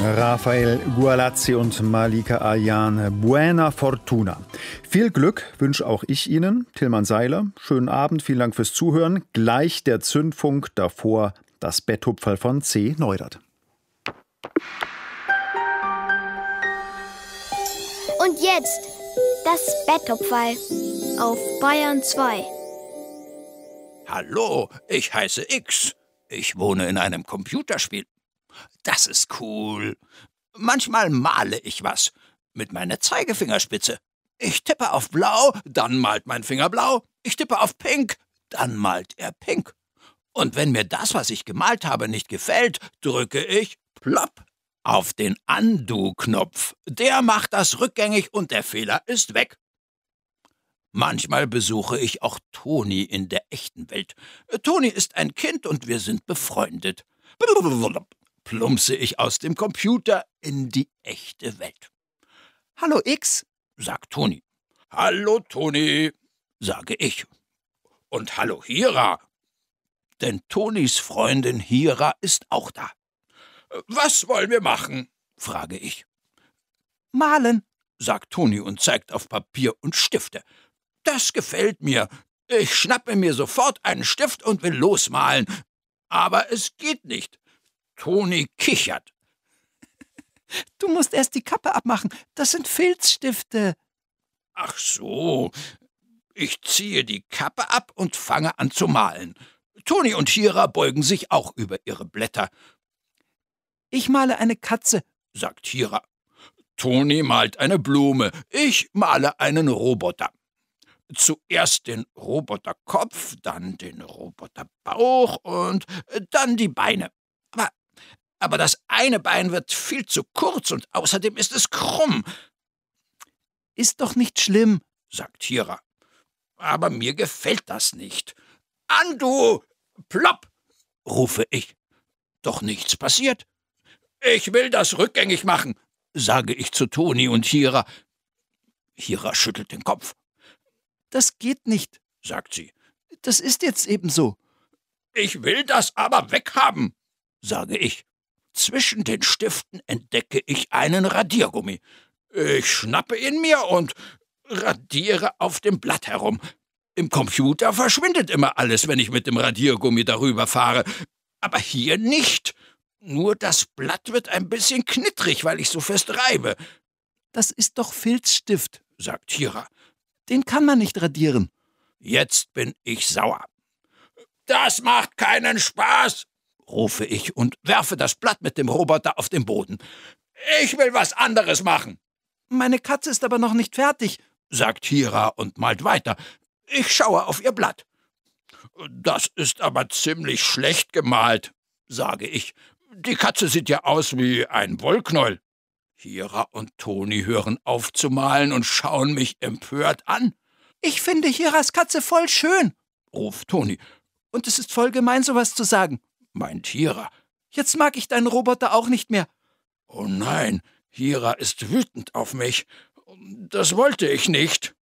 Rafael Gualazzi und Malika Ayan, Buena Fortuna. Viel Glück wünsche auch ich Ihnen. Tilman Seiler, schönen Abend, vielen Dank fürs Zuhören. Gleich der Zündfunk, davor das Betthupferl von C. Neudert. Und jetzt das Betthupferl auf Bayern 2. Hallo, ich heiße X. Ich wohne in einem Computerspiel. Das ist cool. Manchmal male ich was mit meiner Zeigefingerspitze. Ich tippe auf Blau, dann malt mein Finger blau. Ich tippe auf Pink, dann malt er pink. Und wenn mir das, was ich gemalt habe, nicht gefällt, drücke ich plopp auf den Undo-Knopf. Der macht das rückgängig und der Fehler ist weg. Manchmal besuche ich auch Toni in der echten Welt. Toni ist ein Kind und wir sind befreundet. Plumpse ich aus dem Computer in die echte Welt. »Hallo X«, sagt Toni. »Hallo Toni«, sage ich. »Und hallo Hira«, denn Tonis Freundin Hira ist auch da. »Was wollen wir machen?«, frage ich. »Malen«, sagt Toni und zeigt auf Papier und Stifte. »Das gefällt mir. Ich schnappe mir sofort einen Stift und will losmalen. Aber es geht nicht.« Toni kichert. »Du musst erst die Kappe abmachen. Das sind Filzstifte.« »Ach so. Ich ziehe die Kappe ab und fange an zu malen. Toni und Hira beugen sich auch über ihre Blätter. »Ich male eine Katze«, sagt Hira. Toni malt eine Blume. Ich male einen Roboter. Zuerst den Roboterkopf, dann den Roboterbauch und dann die Beine. Aber das eine Bein wird viel zu kurz und außerdem ist es krumm. »Ist doch nicht schlimm«, sagt Hira. »Aber mir gefällt das nicht.« »Undo! Plopp!« rufe ich. Doch nichts passiert. »Ich will das rückgängig machen«, sage ich zu Toni und Hira. Hira schüttelt den Kopf. »Das geht nicht«, sagt sie. »Das ist jetzt eben so.« »Ich will das aber weghaben«, sage ich. Zwischen den Stiften entdecke ich einen Radiergummi. Ich schnappe ihn mir und radiere auf dem Blatt herum. Im Computer verschwindet immer alles, wenn ich mit dem Radiergummi darüber fahre. Aber hier nicht. Nur das Blatt wird ein bisschen knittrig, weil ich so fest reibe. »Das ist doch Filzstift«, sagt Hira. »Den kann man nicht radieren.« Jetzt bin ich sauer. »Das macht keinen Spaß«, rufe ich und werfe das Blatt mit dem Roboter auf den Boden. »Ich will was anderes machen.« »Meine Katze ist aber noch nicht fertig«, sagt Hira und malt weiter. Ich schaue auf ihr Blatt. »Das ist aber ziemlich schlecht gemalt«, sage ich. »Die Katze sieht ja aus wie ein Wollknäuel.« Hira und Toni hören auf zu malen und schauen mich empört an. »Ich finde Hiras Katze voll schön«, ruft Toni. »Und es ist voll gemein, sowas zu sagen«, meint Hira. »Jetzt mag ich deinen Roboter auch nicht mehr.« »Oh nein, Hira ist wütend auf mich. Das wollte ich nicht.«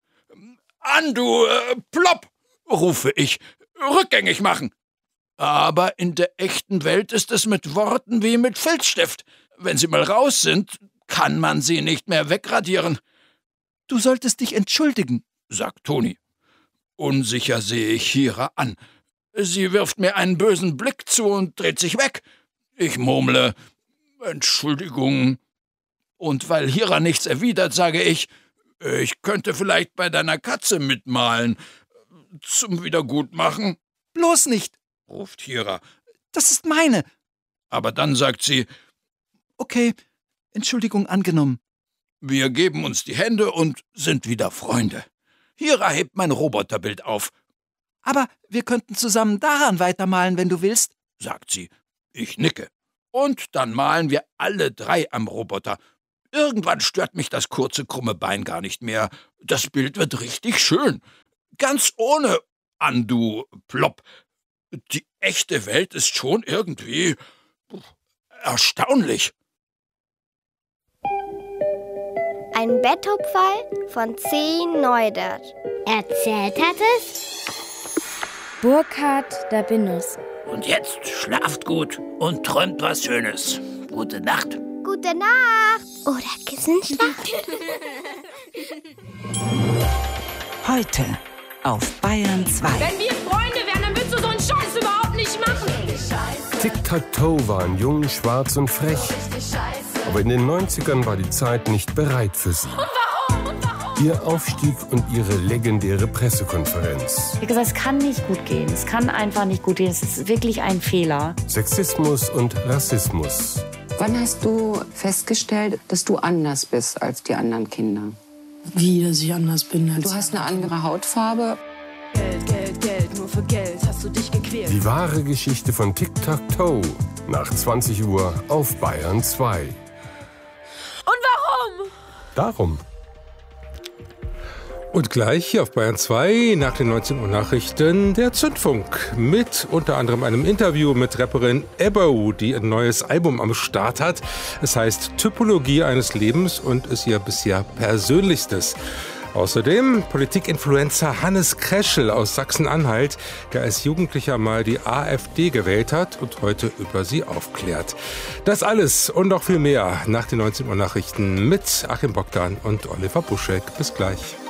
»Undo, plopp«, rufe ich. »Rückgängig machen.« Aber in der echten Welt ist es mit Worten wie mit Filzstift. Wenn sie mal raus sind, kann man sie nicht mehr wegradieren. »Du solltest dich entschuldigen«, sagt Toni. Unsicher sehe ich Hira an. Sie wirft mir einen bösen Blick zu und dreht sich weg. Ich murmle, »Entschuldigung.« Und weil Hira nichts erwidert, sage ich, »Ich könnte vielleicht bei deiner Katze mitmalen. Zum Wiedergutmachen.« »Bloß nicht«, ruft Hira. »Das ist meine.« Aber dann sagt sie, »Okay, Entschuldigung angenommen.« Wir geben uns die Hände und sind wieder Freunde. Hira hebt mein Roboterbild auf. »Aber wir könnten zusammen daran weitermalen, wenn du willst«, sagt sie. Ich nicke. Und dann malen wir alle drei am Roboter. Irgendwann stört mich das kurze, krumme Bein gar nicht mehr. Das Bild wird richtig schön. Ganz ohne Undo, plopp. Die echte Welt ist schon irgendwie erstaunlich. Ein Betthupferl von C. Neudert. Erzählt hat es Burkhard Dabinus. Und jetzt schlaft gut und träumt was Schönes. Gute Nacht. gute Nacht. Oder Kissenschlacht. Heute auf Bayern 2. Wenn wir Freunde wären, dann würdest du so einen Scheiß überhaupt nicht machen. Tic-Tac-Toe waren jung, schwarz und frech. Aber in den 90ern war die Zeit nicht bereit für sie. Und warum? Ihr Aufstieg und ihre legendäre Pressekonferenz. Wie gesagt, es kann nicht gut gehen. Es kann einfach nicht gut gehen. Es ist wirklich ein Fehler. Sexismus und Rassismus. Wann hast du festgestellt, dass du anders bist als die anderen Kinder? Wie, dass ich anders bin als Du hast eine andere Hautfarbe. Geld, Geld, Geld, nur für Geld hast du dich gequält. Die wahre Geschichte von Tic-Tac-Toe. Nach 20 Uhr auf Bayern 2. Und warum? Darum. Und gleich hier auf Bayern 2 nach den 19 Uhr Nachrichten der Zündfunk. Mit unter anderem einem Interview mit Rapperin Ebbo, die ein neues Album am Start hat. Es heißt Typologie eines Lebens und ist ihr bisher persönlichstes. Außerdem Politik-Influencer Hannes Kreschel aus Sachsen-Anhalt, der als Jugendlicher mal die AfD gewählt hat und heute über sie aufklärt. Das alles und noch viel mehr nach den 19 Uhr Nachrichten mit Achim Bogdan und Oliver Buschek. Bis gleich.